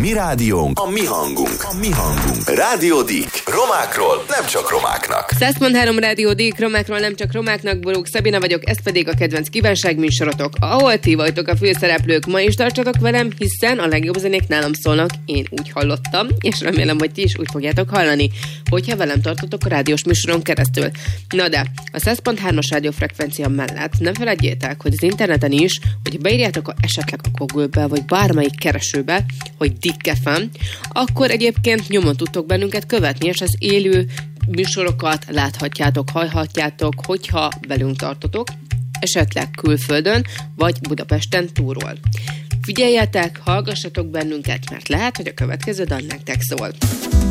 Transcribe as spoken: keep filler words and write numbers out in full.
mi rádiónk, a mi hangunk, a mi hangunk. Rádió Dík. Romákról, nem csak romáknak. száz pont három Rádió Dík, romákról nem csak romáknak. Borúk Szabina vagyok, ez pedig a kedvenc kívánságműsorotok, ahol ti vagytok a főszereplők. Ma is tartsatok velem, hiszen a legjobb zenék nálam szólnak, én úgy hallottam, és remélem, hogy ti is úgy fogjátok hallani, hogyha velem tartotok a rádiós műsoron keresztül. Na de, a száz pont hármas rádiófrekvencia mellett ne feledjétek, hogy az interneten is, hogy beírjátok a, esetleg a Google-be, vagy bármelyik keresőbe, hogy Dík ef em, akkor egyébként nyomon tudtok bennünket követni, és az élő műsorokat láthatjátok, hallhatjátok, hogyha velünk tartotok, esetleg külföldön, vagy Budapesten túlról. Figyeljetek, hallgassatok bennünket, mert lehet, hogy a következő dal nektek szól.